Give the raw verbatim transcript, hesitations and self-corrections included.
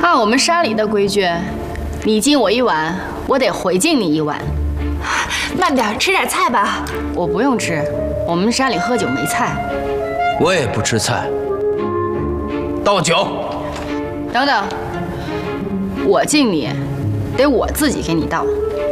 按我们山里的规矩，你敬我一碗，我得回敬你一碗。 慢点，吃点菜吧。 我不用吃，我们山里喝酒没菜。 我也不吃菜。倒酒。 等等，我敬你，得我自己给你倒。